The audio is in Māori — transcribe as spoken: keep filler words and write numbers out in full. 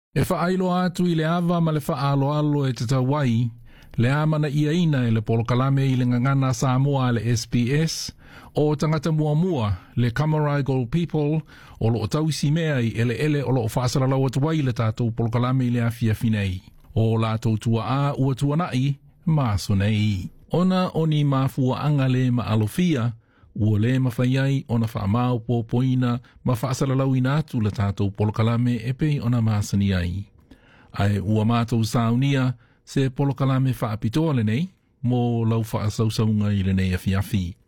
E whaailo atu i le awa ma le whaalo alo e te tawai, le amana ia ina e le polokalame i le ngangana Samoa le S P S, o tangata mua mua le Camaragal People o lo o tausi mea i ele ele o lo o whaasara lau atuai le tātou polokalame i le awhia finei. O lātou tua a ua tua nai, māso nei. Ona oni mafua angale ma alofia, ua le mawhaiai ona whaamau pōpoina ma whaasara lau ina atu le tātou polokalame e pei ona māsani ai. Ai ua mātou saunia se polokalame whaapitoa le nei, mō lau whaasausaunga i le nei afi afi.